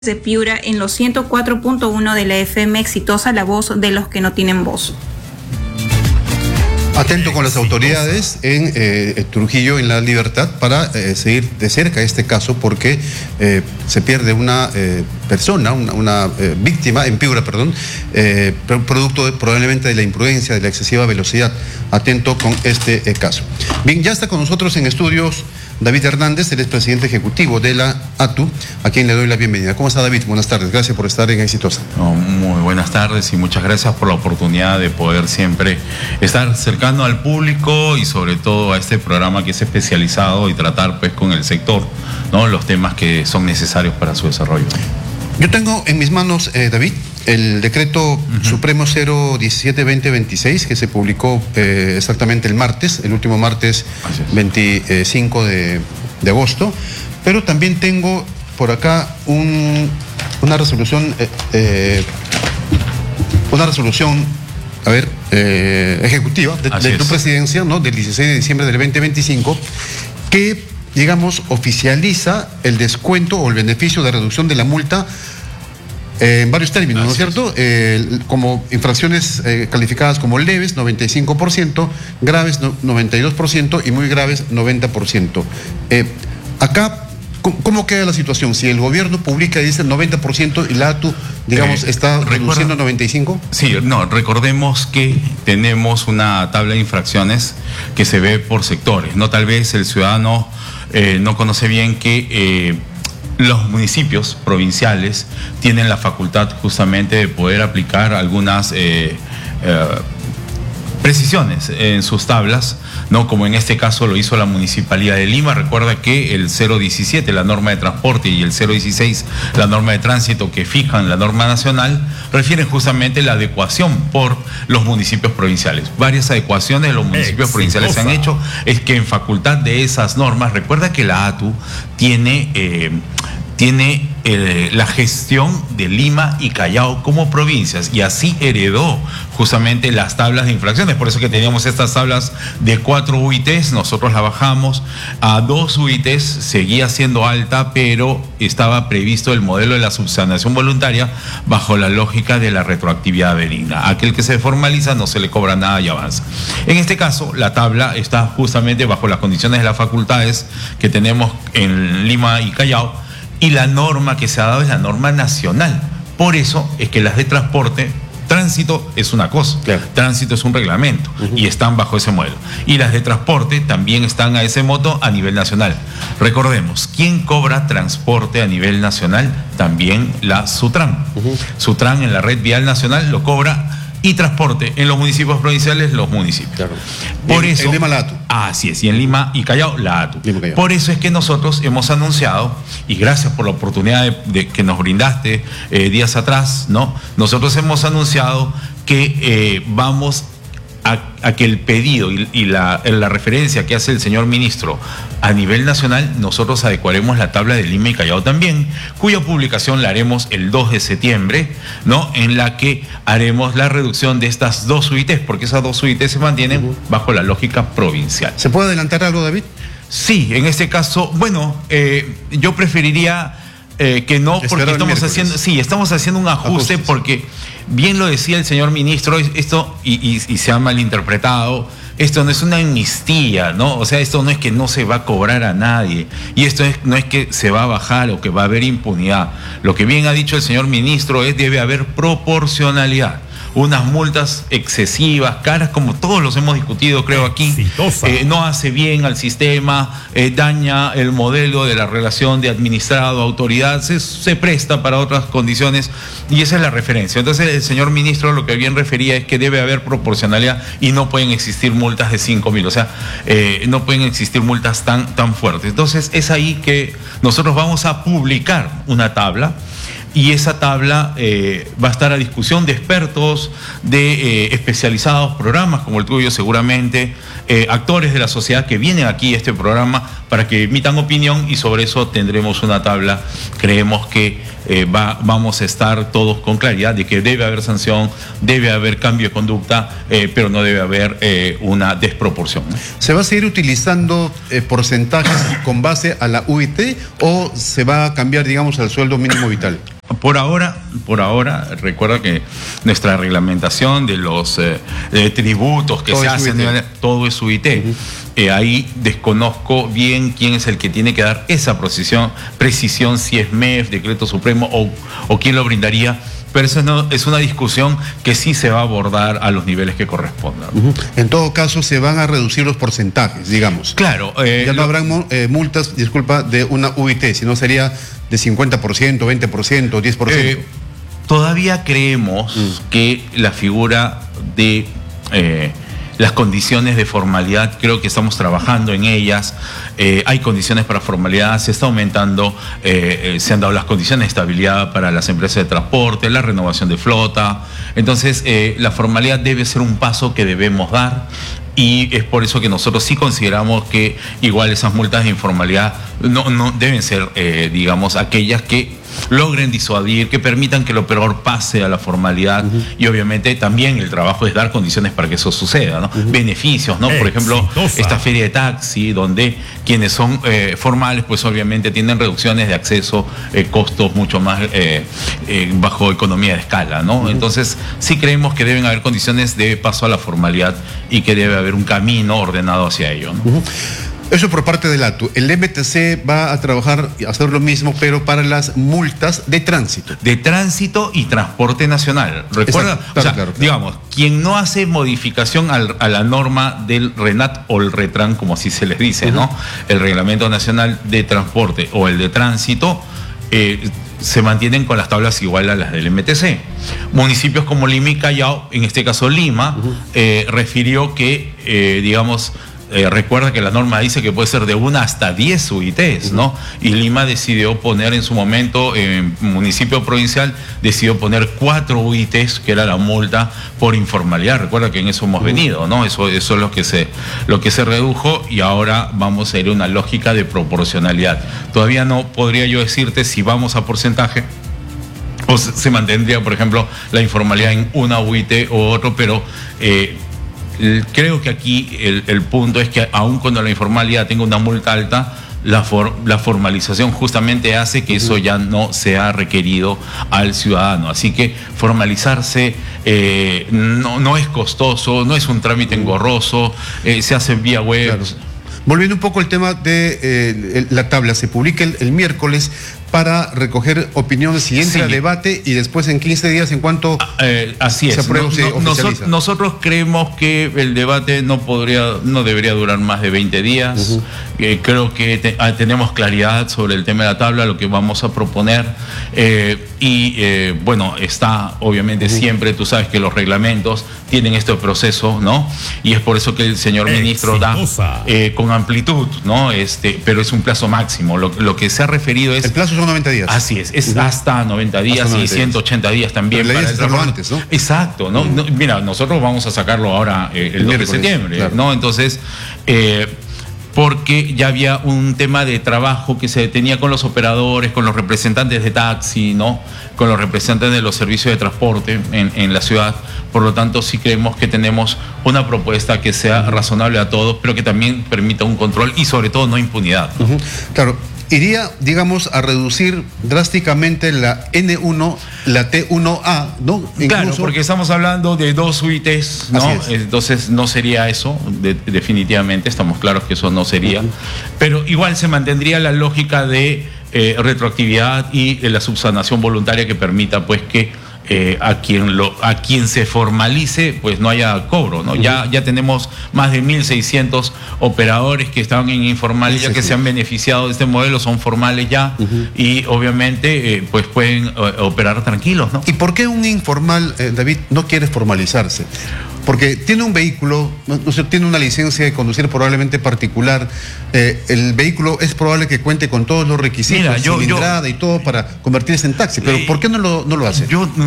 de Piura en los 104.1 de la FM exitosa, la voz de los que no tienen voz. Atento con las autoridades en Trujillo, en La Libertad, para seguir de cerca este caso, porque se pierde una persona, una víctima en Piura, producto probablemente de la imprudencia, de la excesiva velocidad. Atento con este caso. Bien, ya está con nosotros en estudios David Hernández, él es presidente ejecutivo de la ATU, a quien le doy la bienvenida. ¿Cómo está, David? Buenas tardes, gracias por estar en Exitosa. Muy buenas tardes y muchas gracias por la oportunidad de poder siempre estar cercano al público y sobre todo a este programa que es especializado y tratar pues con el sector, ¿no?, los temas que son necesarios para su desarrollo. Yo tengo en mis manos, David, el decreto supremo 017-2026, que se publicó exactamente el martes, el último martes 25 de agosto, pero también tengo por acá una resolución, ejecutiva de tu presidencia, ¿no?, del 16 de diciembre del 2025, que, digamos, oficializa el descuento o el beneficio de reducción de la multa en varios términos, ¿no es cierto? Como infracciones calificadas como leves, 95%, graves, 92% y muy graves, 90%. Acá, ¿cómo queda la situación? Si el gobierno publica y dice el 90% y la ATU, digamos, está reduciendo 95%. Sí, no, recordemos que tenemos una tabla de infracciones que se ve por sectores, ¿no? Tal vez el ciudadano no conoce bien que los municipios provinciales tienen la facultad justamente de poder aplicar algunas precisiones en sus tablas, ¿no? Como en este caso lo hizo la Municipalidad de Lima. Recuerda que el 017, la norma de transporte, y el 016, la norma de tránsito, que fijan la norma nacional, refieren justamente la adecuación por los municipios provinciales. Varias adecuaciones de los municipios provinciales se han hecho. Es que en facultad de esas normas, recuerda que la ATU tiene la gestión de Lima y Callao como provincias, y así heredó justamente las tablas de infracciones. Por eso que teníamos estas tablas de 4 UITs, nosotros la bajamos a 2 UITs, seguía siendo alta, pero estaba previsto el modelo de la subsanación voluntaria bajo la lógica de la retroactividad benigna. Aquel que se formaliza no se le cobra nada y avanza. En este caso, la tabla está justamente bajo las condiciones de las facultades que tenemos en Lima y Callao, y la norma que se ha dado es la norma nacional. Por eso es que las de transporte, tránsito es una cosa, claro, tránsito es un reglamento, y están bajo ese modelo. Y las de transporte también están a ese modo a nivel nacional. Recordemos, ¿quién cobra transporte a nivel nacional? También la SUTRAN. SUTRAN en la red vial nacional lo cobra, y transporte en los municipios provinciales, los municipios. Claro. Por eso, en Lima la ATU. Así es, y en Lima y Callao la ATU. Por eso es que nosotros hemos anunciado, y gracias por la oportunidad de que nos brindaste días atrás, ¿no? Nosotros hemos anunciado que vamos a que el pedido y la referencia que hace el señor ministro a nivel nacional, nosotros adecuaremos la tabla de Lima y Callao también, cuya publicación la haremos el 2 de septiembre, ¿no?, en la que haremos la reducción de estas 2 UITs, porque esas 2 UITs se mantienen bajo la lógica provincial. ¿Se puede adelantar algo, David? Sí, en este caso, bueno, yo preferiría que no, porque estamos haciendo un ajuste, porque bien lo decía el señor ministro, esto, y se ha malinterpretado, esto no es una amnistía, ¿no? O sea, esto no es que no se va a cobrar a nadie, y esto no es que se va a bajar o que va a haber impunidad. Lo que bien ha dicho el señor ministro es: debe haber proporcionalidad. Unas multas excesivas, caras, como todos los hemos discutido, creo, aquí, no hace bien al sistema, daña el modelo de la relación de administrado-autoridad, se presta para otras condiciones, y esa es la referencia. Entonces, el señor ministro lo que bien refería es que debe haber proporcionalidad y no pueden existir multas de 5.000, o sea, no pueden existir multas tan fuertes. Entonces, es ahí que nosotros vamos a publicar una tabla, y esa tabla va a estar a discusión de expertos, de especializados, programas como el tuyo seguramente, actores de la sociedad que vienen aquí a este programa para que emitan opinión y sobre eso tendremos una tabla. Creemos que vamos a estar todos con claridad de que debe haber sanción, debe haber cambio de conducta, pero no debe haber una desproporción. ¿Se va a seguir utilizando porcentajes con base a la UIT o se va a cambiar, digamos, al sueldo mínimo vital? Por ahora, recuerda que nuestra reglamentación de los tributos que se hacen, todo es UIT. Ahí desconozco bien quién es el que tiene que dar esa precisión, si es MEF, Decreto Supremo o quién lo brindaría. Pero eso es una discusión que sí se va a abordar a los niveles que correspondan. En todo caso, se van a reducir los porcentajes, digamos. Claro. Ya no habrán multas, disculpa, de una UIT, sino sería de 50%, 20%, 10%. Todavía creemos que la figura de las condiciones de formalidad, creo que estamos trabajando en ellas. Hay condiciones para formalidad, se está aumentando, se han dado las condiciones de estabilidad para las empresas de transporte, la renovación de flota. Entonces, la formalidad debe ser un paso que debemos dar. Y es por eso que nosotros sí consideramos que igual esas multas de informalidad no deben ser, digamos, aquellas que logren disuadir, que permitan que lo peor pase a la formalidad. Y obviamente también el trabajo es dar condiciones para que eso suceda, ¿no? Beneficios, ¿no? Por ejemplo, esta feria de taxi, donde quienes son formales, pues obviamente tienen reducciones de acceso, costos mucho más bajo economía de escala, ¿no? Entonces, sí creemos que deben haber condiciones de paso a la formalidad y que debe haber un camino ordenado hacia ello, ¿no? Eso por parte del ATU. El MTC va a trabajar y hacer lo mismo, pero para las multas de tránsito. De tránsito y transporte nacional. Recuerda, claro. Digamos, quien no hace modificación a la norma del RENAT o el RETRAN, como así se les dice, ¿no? El Reglamento Nacional de Transporte o el de Tránsito, se mantienen con las tablas igual a las del MTC. Municipios como Lima y Callao, en este caso Lima, refirió que, digamos, recuerda que la norma dice que puede ser de 1 hasta 10 UITs, ¿no? Y Lima decidió poner en su momento, en municipio provincial, decidió poner 4 UITs, que era la multa por informalidad. Recuerda que en eso hemos venido, ¿no? Eso es lo que se redujo y ahora vamos a ir a una lógica de proporcionalidad. Todavía no podría yo decirte si vamos a porcentaje o se mantendría, por ejemplo, la informalidad en una UIT o otro, pero creo que aquí el punto es que aun cuando la informalidad tenga una multa alta, la formalización justamente hace que eso ya no sea requerido al ciudadano. Así que formalizarse no es costoso, no es un trámite engorroso, se hace vía web. Claro. Volviendo un poco al tema de la tabla, se publica el miércoles para recoger opiniones si entra a debate y después en 15 días en cuanto así es. Se aprueba, se oficializa. Nosotros creemos que el debate no debería durar más de 20 días. Creo que tenemos claridad sobre el tema de la tabla, lo que vamos a proponer. Bueno, está obviamente siempre, tú sabes que los reglamentos tienen este proceso, ¿no? Y es por eso que el señor ministro da con amplitud, ¿no? Pero es un plazo máximo. Lo que se ha referido es... El plazo son 90 días. Así es hasta 90 días y 180 días también. Pero la idea es hacerlo antes, ¿no? Exacto, ¿no? Mira, nosotros vamos a sacarlo ahora el 2 de septiembre, claro, ¿no? Entonces, porque ya había un tema de trabajo que se tenía con los operadores, con los representantes de taxi, ¿no? Con los representantes de los servicios de transporte en la ciudad. Por lo tanto, sí creemos que tenemos una propuesta que sea razonable a todos, pero que también permita un control y sobre todo no impunidad, ¿no? Claro. Iría, digamos, a reducir drásticamente la N1, la T1A, ¿no? Incluso... Claro, porque estamos hablando de 2 UITs, ¿no? Entonces no sería eso, definitivamente, estamos claros que eso no sería. Pero igual se mantendría la lógica de retroactividad y la subsanación voluntaria que permita, pues, que a quien se formalice, pues no haya cobro, ¿no? Ya tenemos más de 1.600 operadores que estaban en informales, ya que se han beneficiado de este modelo, son formales ya, y obviamente pues pueden operar tranquilos, ¿no? ¿Y por qué un informal, David, no quiere formalizarse? Porque tiene un vehículo, no sé, tiene una licencia de conducir probablemente particular, el vehículo es probable que cuente con todos los requisitos, cilindrada y todo para convertirse en taxi, pero ¿por qué no lo hace?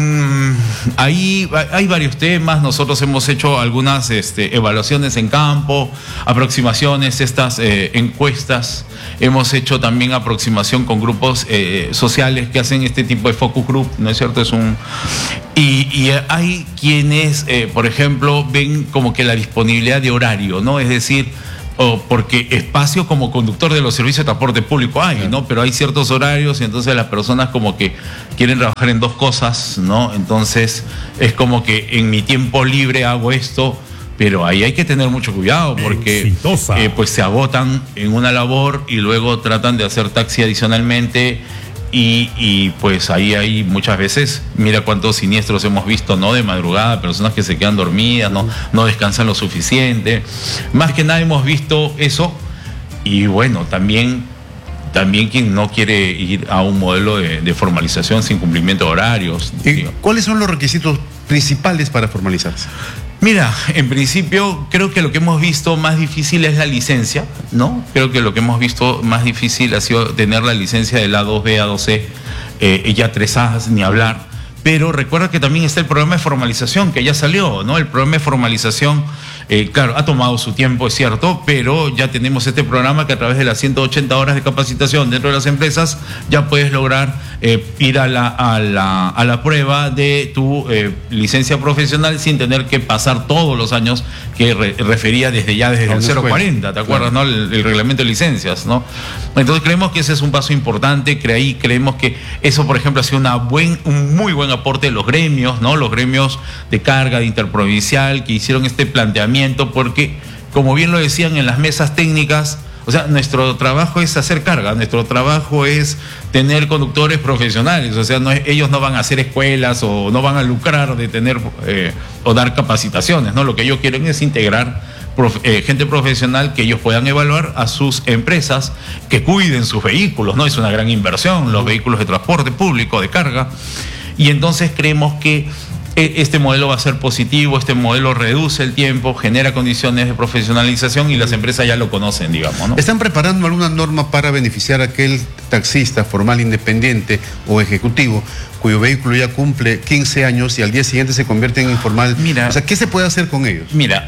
Ahí hay varios temas. Nosotros hemos hecho algunas evaluaciones en campo, aproximaciones, estas encuestas. Hemos hecho también aproximación con grupos sociales que hacen este tipo de focus group, ¿no es cierto? Y hay quienes, por ejemplo, ven como que la disponibilidad de horario, ¿no? Es decir, porque espacio como conductor de los servicios de transporte público hay, ¿no? Pero hay ciertos horarios y entonces las personas como que quieren trabajar en dos cosas, ¿no? Entonces es como que en mi tiempo libre hago esto, pero ahí hay que tener mucho cuidado porque pues se agotan en una labor y luego tratan de hacer taxi adicionalmente. Y pues ahí hay muchas veces, mira cuántos siniestros hemos visto, ¿no? De madrugada, personas que se quedan dormidas, no descansan lo suficiente. Más que nada hemos visto eso. Y bueno, también quien no quiere ir a un modelo de formalización sin cumplimiento de horarios. ¿Cuáles son los requisitos principales para formalizarse? Mira, en principio creo que lo que hemos visto más difícil es la licencia, ¿no? Creo que lo que hemos visto más difícil ha sido tener la licencia del A2B, A2C, ya 3A, ni hablar. Pero recuerda que también está el programa de formalización que ya salió, ¿no? El programa de formalización, claro, ha tomado su tiempo, es cierto, pero ya tenemos este programa que a través de las 180 horas de capacitación dentro de las empresas ya puedes lograr ir a la prueba de tu licencia profesional sin tener que pasar todos los años que refería desde el 040, ¿te acuerdas, no? El reglamento de licencias, ¿no? Entonces creemos que ese es un paso importante, creemos que eso, por ejemplo, ha sido un muy buen aporte de los gremios, ¿no? Los gremios de carga, de interprovincial, que hicieron este planteamiento, porque, como bien lo decían en las mesas técnicas, o sea, nuestro trabajo es hacer carga, nuestro trabajo es tener conductores profesionales, o sea, ellos no van a hacer escuelas o no van a lucrar de tener o dar capacitaciones, ¿no? Lo que ellos quieren es integrar gente profesional que ellos puedan evaluar a sus empresas, que cuiden sus vehículos, ¿no? Es una gran inversión, los vehículos de transporte público, de carga. Y entonces creemos que este modelo va a ser positivo, este modelo reduce el tiempo, genera condiciones de profesionalización y las empresas ya lo conocen, digamos, ¿no? ¿Están preparando alguna norma para beneficiar a aquel taxista formal, independiente o ejecutivo cuyo vehículo ya cumple 15 años y al día siguiente se convierte en informal? Mira, o sea, ¿qué se puede hacer con ellos? Mira,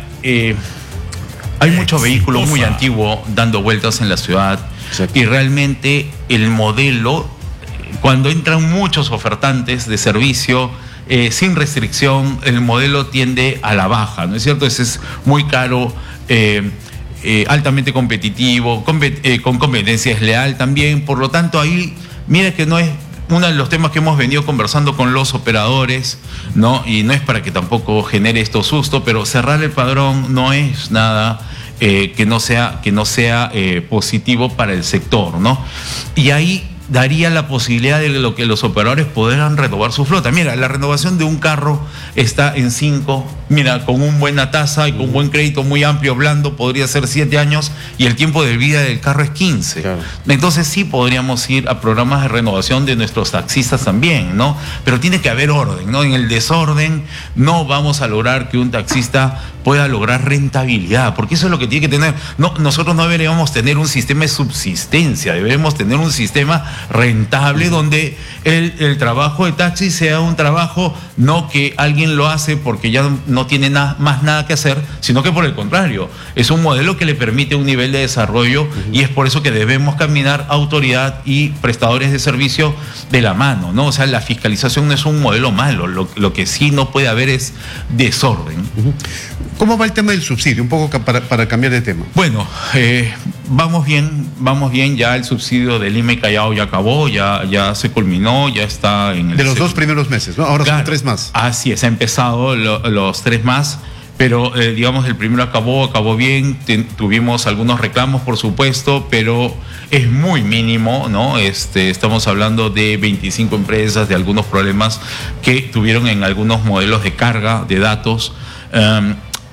hay mucho vehículo muy antiguo dando vueltas en la ciudad. Exacto. Y realmente el modelo, cuando entran muchos ofertantes de servicio sin restricción, el modelo tiende a la baja, ¿no es cierto? Ese es muy caro, altamente competitivo, con competencia desleal también. Por lo tanto, ahí, mira que no es uno de los temas que hemos venido conversando con los operadores, ¿no? Y no es para que tampoco genere esto susto, pero cerrar el padrón no es nada que no sea positivo para el sector, ¿no? Y ahí daría la posibilidad de lo que los operadores pudieran renovar su flota. Mira, la renovación de un carro está en 5, mira, con una buena tasa y con un buen crédito muy amplio, blando, podría ser 7 años y el tiempo de vida del carro es 15. Claro. Entonces sí podríamos ir a programas de renovación de nuestros taxistas también, ¿no? Pero tiene que haber orden, ¿no? En el desorden no vamos a lograr que un taxista pueda lograr rentabilidad, porque eso es lo que tiene que tener. No, nosotros no deberíamos tener un sistema de subsistencia, deberíamos tener un sistema rentable donde el trabajo de taxi sea un trabajo no que alguien lo hace porque ya no tiene más nada que hacer, sino que por el contrario, es un modelo que le permite un nivel de desarrollo y es por eso que debemos caminar autoridad y prestadores de servicio de la mano, ¿no? O sea, la fiscalización no es un modelo malo, lo que sí no puede haber es desorden. ¿Cómo va el tema del subsidio? Un poco para cambiar de tema. Bueno, vamos bien, ya el subsidio del IME Callao ya acabó, ya se culminó, ya está en el... De los 2 primeros meses, ¿no? Ahora claro, son 3 más. Así es, ha empezado los 3 más, pero digamos el primero acabó bien, tuvimos algunos reclamos por supuesto, pero es muy mínimo, ¿no? Estamos hablando de 25 empresas, de algunos problemas que tuvieron en algunos modelos de carga de datos.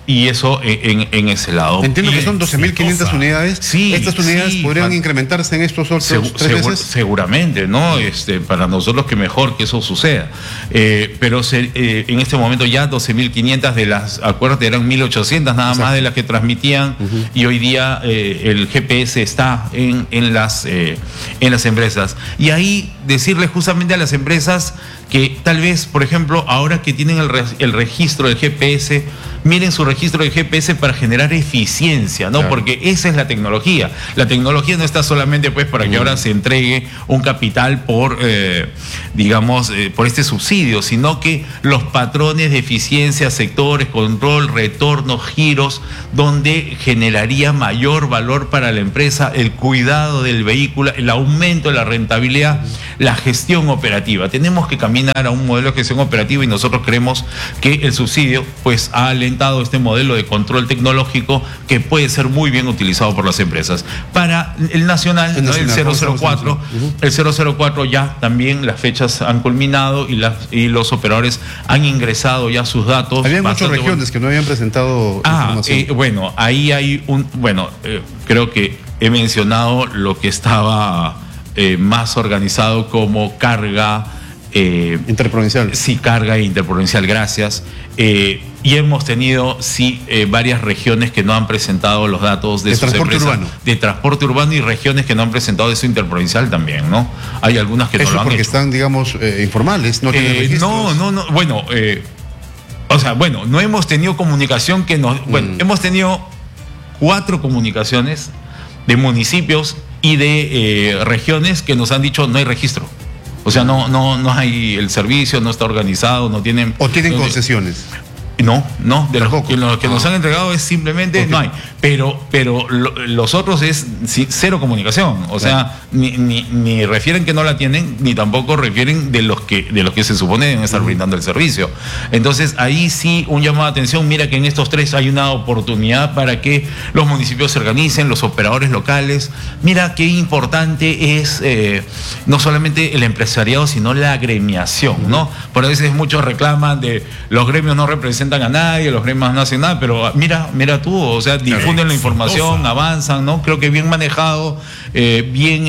Y eso en ese lado. Entiendo que son 12.500 unidades. Sí, ¿estas unidades podrían incrementarse en estos otros 3 meses? Seguramente, ¿no? Para nosotros que mejor que eso suceda. Pero en este momento ya 12.500 de las, acuérdate, eran 1.800 nada más de las que transmitían, y hoy día el GPS está en las empresas. Y ahí decirle justamente a las empresas que tal vez, por ejemplo, ahora que tienen el registro del GPS, miren su registro de GPS para generar eficiencia, ¿no? Claro. Porque esa es la tecnología. La tecnología no está solamente pues para que ahora se entregue un capital por, por este subsidio, sino que los patrones de eficiencia, sectores, control, retorno, giros, donde generaría mayor valor para la empresa, el cuidado del vehículo, el aumento de la rentabilidad, la gestión operativa. Tenemos que caminar a un modelo de gestión operativa, y nosotros creemos que el subsidio pues ha alentado este modelo de control tecnológico que puede ser muy bien utilizado por las empresas. Para el nacional, ¿no? El 004, el 004 ya también las fechas han culminado y los operadores han ingresado ya sus datos. Había muchas regiones que no habían presentado información. Ahí hay creo que he mencionado lo que estaba más organizado como carga interprovincial. Sí, carga interprovincial, gracias. Y hemos tenido, varias regiones que no han presentado los datos de sus transporte empresas, urbano. de transporte urbano, y regiones que no han presentado de su interprovincial también, ¿no? Hay algunas que no lo han porque hecho. Están, digamos, informales, no tienen registros. No. Bueno, no hemos tenido comunicación hemos tenido 4 comunicaciones de municipios y de regiones que nos han dicho no hay registro. O sea, no hay el servicio, no está organizado, no tienen... ¿O tienen concesiones? No, de los que nos han entregado es simplemente no hay. Pero los otros es cero comunicación. O sea, ni refieren que no la tienen, ni tampoco refieren de los que se supone deben estar brindando el servicio. Entonces, ahí sí un llamado de atención. Mira que en estos 3 hay una oportunidad para que los municipios se organicen, los operadores locales. Mira qué importante es no solamente el empresariado, sino la agremiación, ¿no? Por a veces muchos reclaman de los gremios no representan a nadie, los gremios no hacen nada, pero mira tú, o sea, difunden la información, avanzan, ¿no? Creo que bien manejado, bien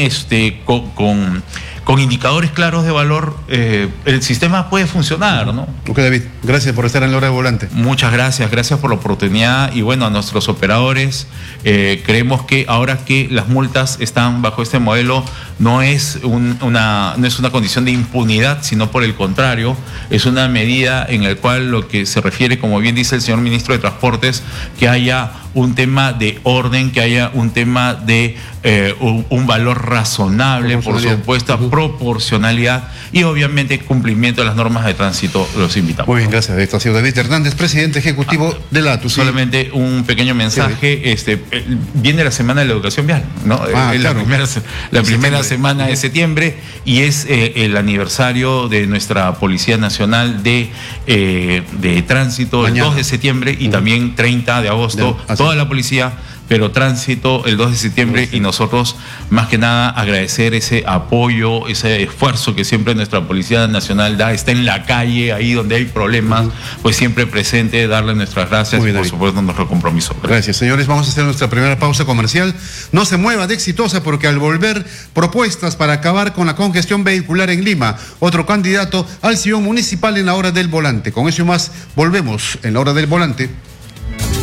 con indicadores claros de valor, el sistema puede funcionar, ¿no? Ok, David, gracias por estar en la hora de volante. Muchas gracias por la oportunidad, y bueno, a nuestros operadores, creemos que ahora que las multas están bajo este modelo, no es una condición de impunidad, sino por el contrario, es una medida en la cual lo que se refiere, como bien dice el señor ministro de Transportes, que haya un tema de orden, que haya un tema de un valor razonable, por supuesto, proporcionalidad y obviamente cumplimiento de las normas de tránsito. Los invitamos. Muy bien, gracias. Esto ha sido David Hernández, presidente ejecutivo de la ATUSI. Solamente un pequeño mensaje. Viene la Semana de la Educación Vial, ¿no? La primera semana de septiembre, y es el aniversario de nuestra Policía Nacional de Tránsito, mañana. El 2 de septiembre y también 30 de agosto, toda la policía, pero tránsito el 2 de septiembre, y nosotros más que nada agradecer ese apoyo, ese esfuerzo que siempre nuestra Policía Nacional da, está en la calle, ahí donde hay problemas, pues siempre presente, darle nuestras gracias y por supuesto nuestro compromiso. Gracias, señores. Vamos a hacer nuestra primera pausa comercial. No se mueva de Exitosa, porque al volver propuestas para acabar con la congestión vehicular en Lima, otro candidato al sillón municipal en la hora del volante. Con eso y más, volvemos en la hora del volante.